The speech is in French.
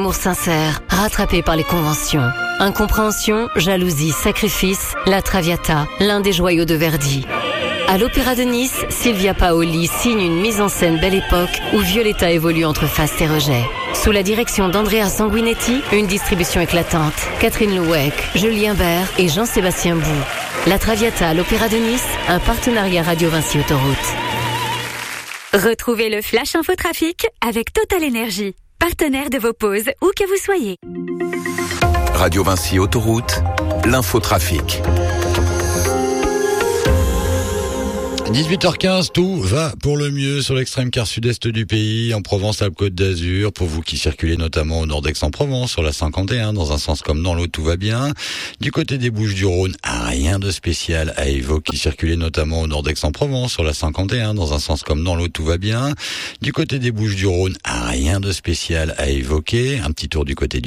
Amour sincère, rattrapé par les conventions. Incompréhension, jalousie, sacrifice, la Traviata, l'un des joyaux de Verdi. À l'Opéra de Nice, Silvia Paoli signe une mise en scène belle époque où Violetta évolue entre faste et rejet. Sous la direction d'Andrea Sanguinetti, une distribution éclatante. Catherine Louek, Julien Bert et Jean-Sébastien Bou. La Traviata à l'Opéra de Nice, un partenariat Radio Vinci Autoroute. Retrouvez le Flash Info Trafic avec Total Énergie, partenaire de vos pauses où que vous soyez. Radio Vinci Autoroute, l'infotrafic. 18h15, tout va pour le mieux sur l'extrême quart sud-est du pays, en Provence-Alpes-Côte d'Azur. Pour vous qui circulez notamment au nord d'Aix-en-Provence, sur la 51, dans un sens comme dans l'autre, tout va bien. Du côté des Bouches-du-Rhône, rien de spécial à évoquer. Circulez notamment au nord d'Aix-en-Provence, sur la 51, dans un sens comme dans l'autre, tout va bien. Du côté des Bouches-du-Rhône, rien de spécial à évoquer. Un petit tour du côté du